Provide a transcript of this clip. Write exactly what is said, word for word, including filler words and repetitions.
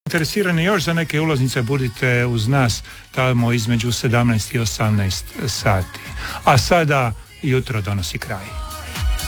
Interesirani još za neke ulaznice, budite uz nas tamo između sedamnaest i osamnaest sati. A sada jutro donosi kraj.